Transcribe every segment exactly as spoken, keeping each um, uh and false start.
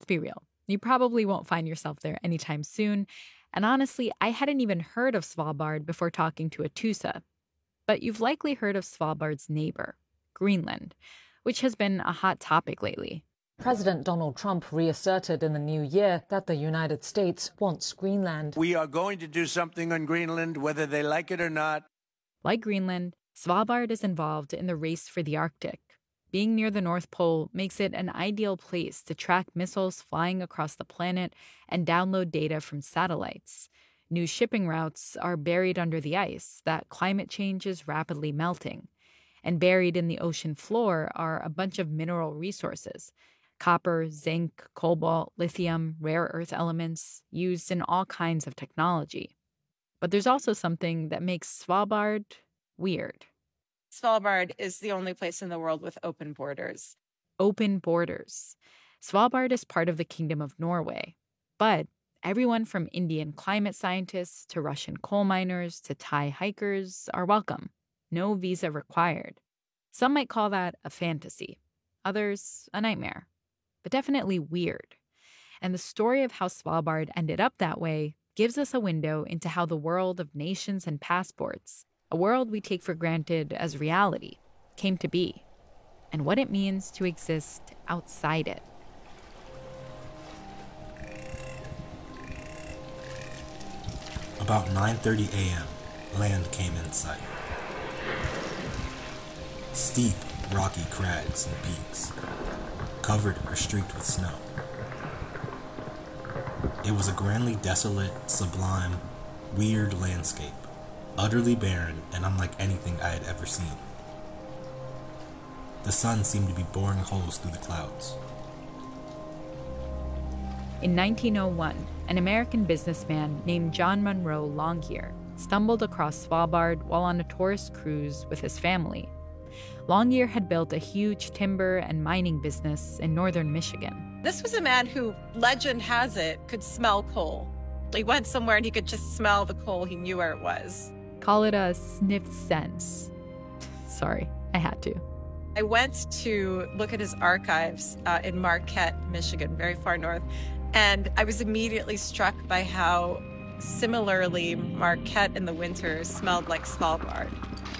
be real. You probably won't find yourself there anytime soon. And honestly, I hadn't even heard of Svalbard before talking to Atusa. But you've likely heard of Svalbard's neighbor, Greenland, which has been a hot topic lately. President Donald Trump reasserted in the new year that the United States wants Greenland. We are going to do something on Greenland, whether they like it or not. Like Greenland, Svalbard is involved in the race for the Arctic. Being near the North Pole makes it an ideal place to track missiles flying across the planet and download data from satellites. New shipping routes are buried under the ice that climate change is rapidly melting. And buried in the ocean floor are a bunch of mineral resources: copper, zinc, cobalt, lithium, rare earth elements used in all kinds of technology. But there's also something that makes Svalbard weird. Svalbard is the only place in the world with open borders. Open borders. Svalbard is part of the Kingdom of Norway. But everyone from Indian climate scientists to Russian coal miners to Thai hikers are welcome. No visa required. Some might call that a fantasy. Others, a nightmare. But definitely weird. And the story of how Svalbard ended up that way gives us a window into how the world of nations and passports, a world we take for granted as reality, came to be, and what it means to exist outside it. About nine thirty a.m., land came in sight. Steep, rocky crags and peaks, covered or streaked with snow. It was a grandly desolate, sublime, weird landscape, utterly barren and unlike anything I had ever seen. The sun seemed to be boring holes through the clouds. In nineteen oh one, an American businessman named John Munro Longyear stumbled across Svalbard while on a tourist cruise with his family. Longyear had built a huge timber and mining business in northern Michigan. This was a man who, legend has it, could smell coal. He went somewhere and he could just smell the coal. He knew where it was. Call it a sniffed sense. Sorry, I had to. I went to look at his archives uh, in Marquette, Michigan, very far north, and I was immediately struck by how similarly Marquette in the winter smelled like Svalbard.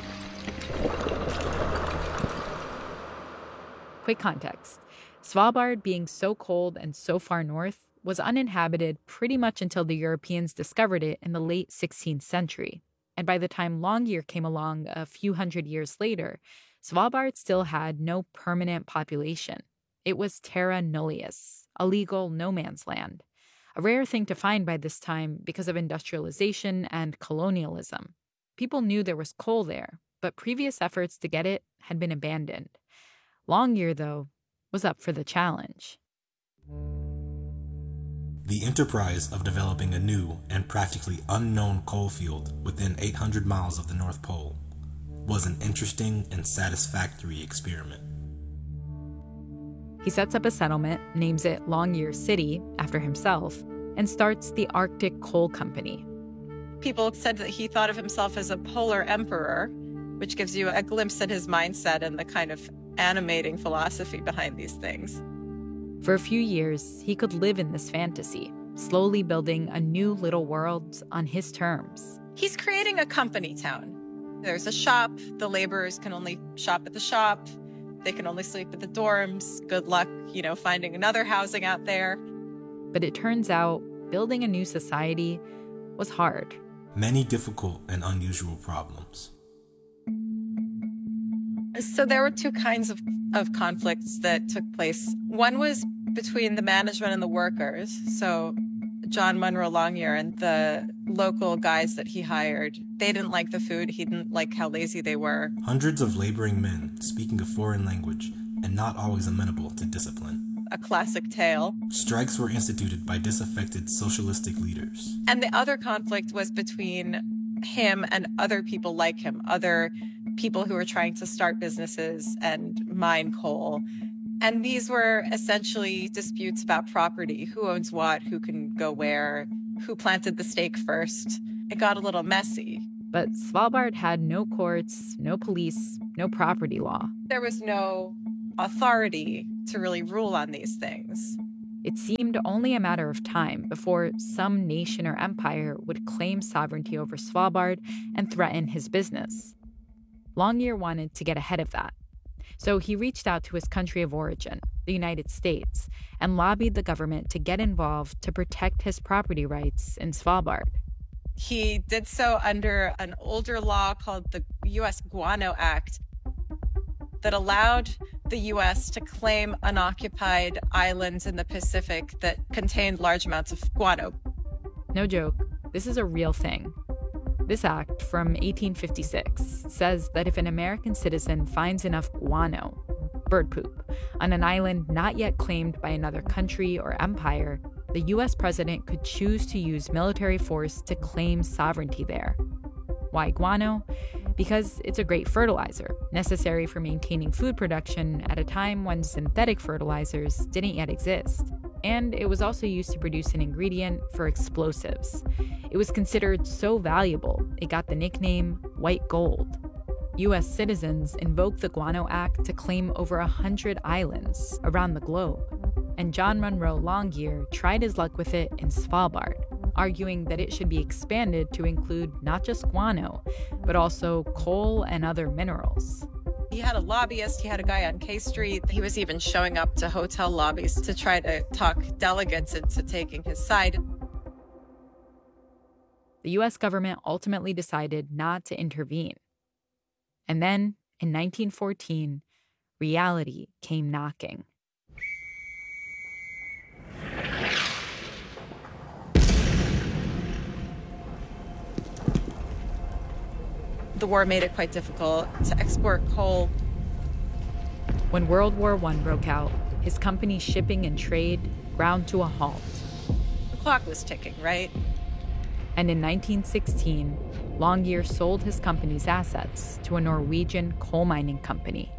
Quick context. Svalbard, being so cold and so far north, was uninhabited pretty much until the Europeans discovered it in the late sixteenth century. And by the time Longyear came along a few hundred years later, Svalbard still had no permanent population. It was terra nullius, a legal no man's land, a rare thing to find by this time because of industrialization and colonialism. People knew there was coal there, but previous efforts to get it had been abandoned. Longyear, though, was up for the challenge. The enterprise of developing a new and practically unknown coal field within eight hundred miles of the North Pole was an interesting and satisfactory experiment. He sets up a settlement, names it Longyear City after himself, and starts the Arctic Coal Company. People said that he thought of himself as a polar emperor, which gives you a glimpse at his mindset and the kind of animating philosophy behind these things. For a few years, he could live in this fantasy, slowly building a new little world on his terms. He's creating a company town. There's a shop. The laborers can only shop at the shop. They can only sleep at the dorms. Good luck, you know, finding another housing out there. But it turns out building a new society was hard. Many difficult and unusual problems. So there were two kinds of, of conflicts that took place. One was between the management and the workers. So John Munro Longyear and the local guys that he hired, they didn't like the food. He didn't like how lazy they were. Hundreds of laboring men speaking a foreign language and not always amenable to discipline. A classic tale. Strikes were instituted by disaffected socialistic leaders. And the other conflict was between him and other people like him, other people who were trying to start businesses and mine coal. And these were essentially disputes about property. Who owns what? Who can go where? Who planted the stake first? It got a little messy. But Svalbard had no courts, no police, no property law. There was no authority to really rule on these things. It seemed only a matter of time before some nation or empire would claim sovereignty over Svalbard and threaten his business. Longyear wanted to get ahead of that. So he reached out to his country of origin, the United States, and lobbied the government to get involved to protect his property rights in Svalbard. He did so under an older law called the U S Guano Act that allowed the U S to claim unoccupied islands in the Pacific that contained large amounts of guano. No joke, this is a real thing. This act from eighteen fifty-six says that if an American citizen finds enough guano, bird poop, on an island not yet claimed by another country or empire, the U S president could choose to use military force to claim sovereignty there. Why guano? Because it's a great fertilizer, necessary for maintaining food production at a time when synthetic fertilizers didn't yet exist. And it was also used to produce an ingredient for explosives. It was considered so valuable, it got the nickname white gold. U S citizens invoked the Guano Act to claim over one hundred islands around the globe. And John Munro Longyear tried his luck with it in Svalbard, arguing that it should be expanded to include not just guano, but also coal and other minerals. He had a lobbyist, he had a guy on K Street. He was even showing up to hotel lobbies to try to talk delegates into taking his side. The U S government ultimately decided not to intervene. And then, in nineteen fourteen, reality came knocking. The war made it quite difficult to export coal. When World War One broke out, his company's shipping and trade ground to a halt. The clock was ticking, right? And in nineteen sixteen, Longyear sold his company's assets to a Norwegian coal mining company.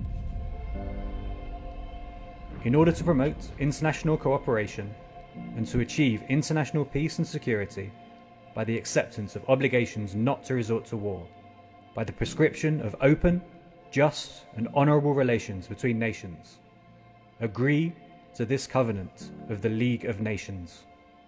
In order to promote international cooperation and to achieve international peace and security by the acceptance of obligations not to resort to war, by the prescription of open, just, and honourable relations between nations, agree to this covenant of the League of Nations.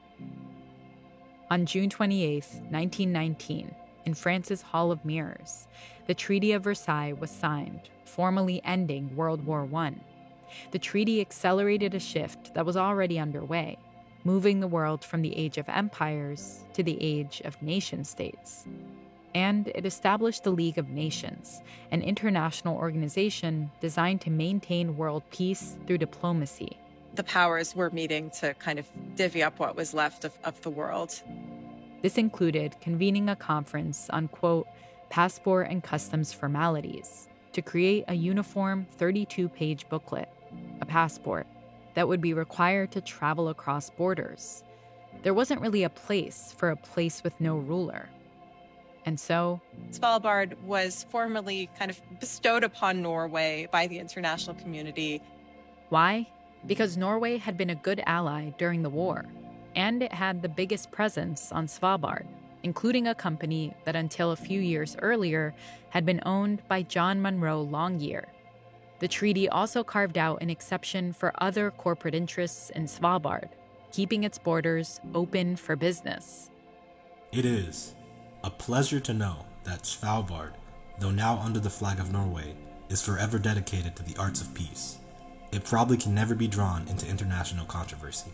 On June twenty-eighth, nineteen nineteen, in France's Hall of Mirrors, the Treaty of Versailles was signed, formally ending World War One. The treaty accelerated a shift that was already underway, moving the world from the age of empires to the age of nation-states. And it established the League of Nations, an international organization designed to maintain world peace through diplomacy. The powers were meeting to kind of divvy up what was left of, of the world. This included convening a conference on, quote, passport and customs formalities to create a uniform thirty-two page booklet, a passport, that would be required to travel across borders. There wasn't really a place for a place with no ruler. And so, Svalbard was formally kind of bestowed upon Norway by the international community. Why? Because Norway had been a good ally during the war, and it had the biggest presence on Svalbard, including a company that until a few years earlier had been owned by John Munro Longyear. The treaty also carved out an exception for other corporate interests in Svalbard, keeping its borders open for business. It is a pleasure to know that Svalbard, though now under the flag of Norway, is forever dedicated to the arts of peace. It probably can never be drawn into international controversy.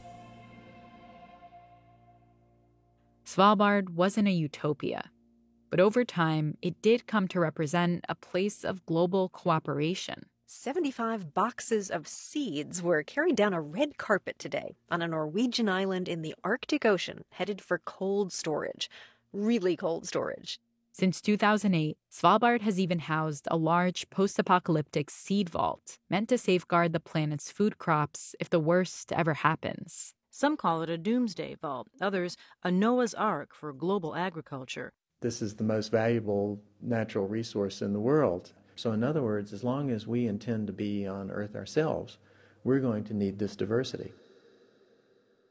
Svalbard wasn't a utopia, but over time, it did come to represent a place of global cooperation. seventy-five boxes of seeds were carried down a red carpet today on a Norwegian island in the Arctic Ocean, headed for cold storage. Really cold storage. Since two thousand eight, Svalbard has even housed a large post-apocalyptic seed vault meant to safeguard the planet's food crops if the worst ever happens. Some call it a doomsday vault, others a Noah's Ark for global agriculture. This is the most valuable natural resource in the world. So in other words, as long as we intend to be on Earth ourselves, we're going to need this diversity.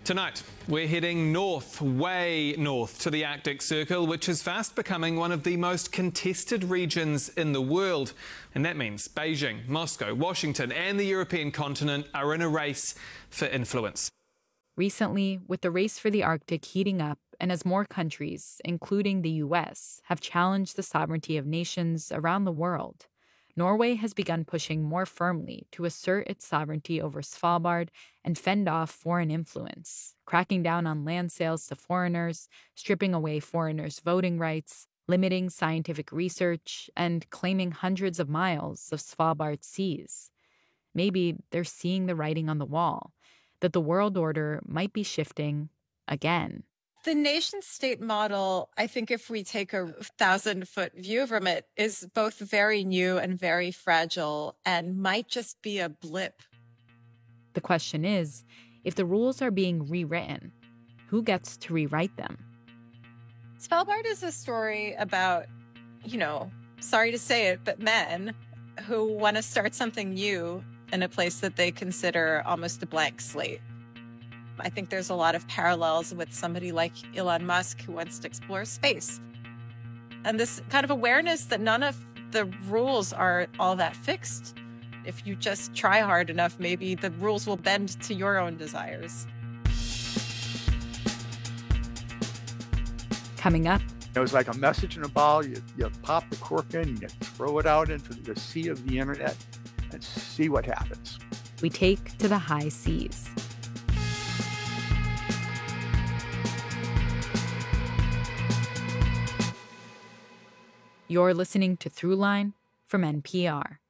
Tonight, we're heading north, way north, to the Arctic Circle, which is fast becoming one of the most contested regions in the world. And that means Beijing, Moscow, Washington and the European continent are in a race for influence. Recently, with the race for the Arctic heating up, and as more countries, including the U S, have challenged the sovereignty of nations around the world, Norway has begun pushing more firmly to assert its sovereignty over Svalbard and fend off foreign influence, cracking down on land sales to foreigners, stripping away foreigners' voting rights, limiting scientific research, and claiming hundreds of miles of Svalbard seas. Maybe they're seeing the writing on the wall, that the world order might be shifting again. The nation-state model, I think if we take a thousand-foot view from it, is both very new and very fragile and might just be a blip. The question is, if the rules are being rewritten, who gets to rewrite them? Svalbard is a story about, you know, sorry to say it, but men who want to start something new in a place that they consider almost a blank slate. I think there's a lot of parallels with somebody like Elon Musk who wants to explore space. And this kind of awareness that none of the rules are all that fixed. If you just try hard enough, maybe the rules will bend to your own desires. Coming up. It was like a message in a bottle. You, you pop the cork in, you throw it out into the sea of the internet and see what happens. We take to the high seas. You're listening to Throughline from N P R.